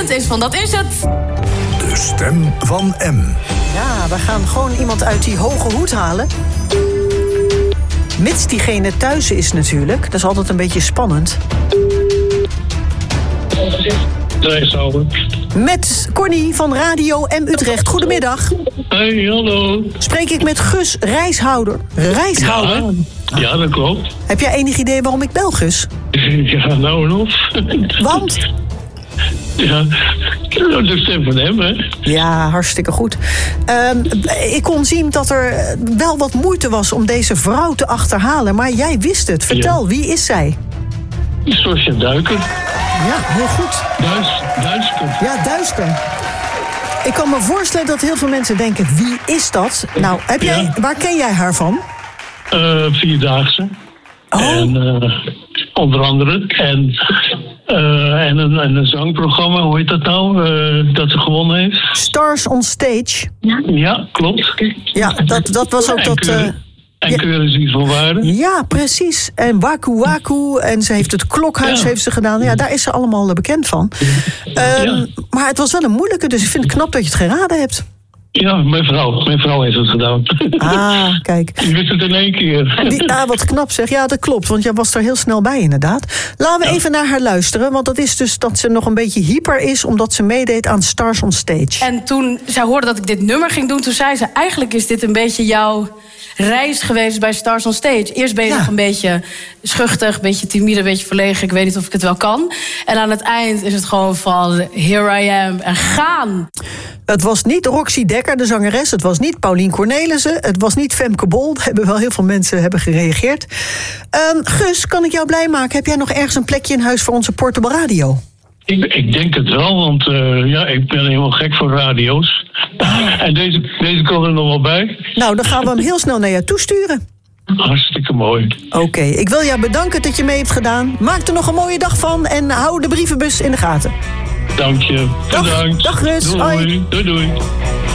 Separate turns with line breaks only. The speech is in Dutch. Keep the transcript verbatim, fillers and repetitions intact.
het is van Dat Is Het.
De stem van M.
Ja, we gaan gewoon iemand uit die hoge hoed halen. Mits diegene thuis is natuurlijk. Dat is altijd een beetje spannend. Met Connie van Radio M Utrecht. Goedemiddag.
Hey, hallo.
Spreek ik met Gus Reishouder? Reishouder?
Ja, ja, dat klopt.
Heb jij enig idee waarom ik bel, Gus?
Ja, nou en of.
Want?
Ja, de stem van hem, hè?
Ja, hartstikke goed. Uh, ik kon zien dat er wel wat moeite was om deze vrouw te achterhalen. Maar jij wist het. Vertel, ja. Wie is zij?
Sosja Duiker.
Ja, heel goed.
Duis, Duisker.
Ja, Duisker. Ik kan me voorstellen dat heel veel mensen denken, wie is dat? Nou, heb jij, ja. Waar ken jij haar van?
Uh, Vierdaagse. Oh. En uh, onder andere. En, uh, en, een, en een zangprogramma, hoe heet dat nou? Uh, dat ze gewonnen heeft.
Stars on Stage.
Ja, ja klopt.
Ja, dat, dat was ook dat... Uh,
En ja. Keuren is iets van waarde.
Ja, precies. En Waku Waku. En ze heeft het Klokhuis ja. heeft ze gedaan. Ja, daar is ze allemaal bekend van. Um, ja. Maar het was wel een moeilijke, dus ik vind het knap dat je het geraden hebt.
Ja, mijn vrouw. Mijn vrouw heeft het gedaan.
Ah, kijk.
Die wist het in één keer.
Die, ah, wat knap zeg. Ja, dat klopt, want jij was er heel snel bij inderdaad. Laten we ja. even naar haar luisteren, want dat is dus dat ze nog een beetje hyper is, omdat ze meedeed aan Stars on Stage.
En toen zij hoorde dat ik dit nummer ging doen, toen zei ze, eigenlijk is dit een beetje jouw reis geweest bij Stars on Stage. Eerst ben je ja. nog een beetje schuchtig, een beetje timide, een beetje verlegen. Ik weet niet of ik het wel kan. En aan het eind is het gewoon van here I am en gaan.
Het was niet Roxy Dekker, de zangeres. Het was niet Paulien Cornelissen. Het was niet Femke Bol. Daar hebben wel heel veel mensen hebben gereageerd. Um, Gus, kan ik jou blij maken? Heb jij nog ergens een plekje in huis voor onze Portable Radio?
Ik, ik denk het wel, want uh, ja, ik ben helemaal gek voor radio's. Ah. En deze, deze komt er nog wel bij.
Nou, dan gaan we hem heel snel naar jou toesturen.
Hartstikke mooi.
Oké, okay, ik wil jou bedanken dat je mee hebt gedaan. Maak er nog een mooie dag van en hou de brievenbus in de gaten.
Dank je.
Dag,
Bedankt.
Dag Gus.
Doei.
Hoi.
Doei doei.